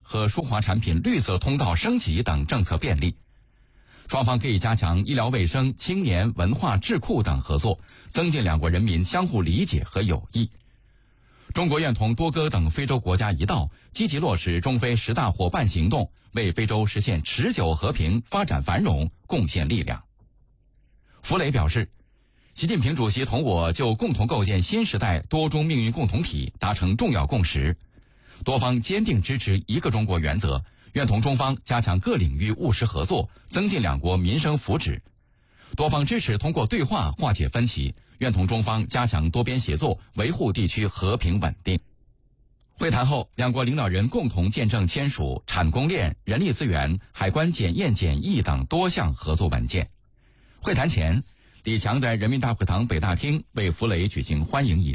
和舒华产品绿色通道升级等政策便利。双方可以加强医疗卫生、青年、文化、智库等合作，增进两国人民相互理解和友谊。中国愿同多哥等非洲国家一道，积极落实中非10大伙伴行动，为非洲实现持久和平、发展繁荣贡献力量。弗雷表示，习近平主席同我就共同构建新时代多中命运共同体达成重要共识，多方坚定支持一个中国原则，愿同中方加强各领域务实合作，增进两国民生福祉。多方支持通过对话化解分歧，愿同中方加强多边协作，维护地区和平稳定。会谈后，两国领导人共同见证签署产供链、人力资源、海关检验检疫等多项合作文件。会谈前，李强在人民大会堂北大厅为弗雷举行欢迎仪式。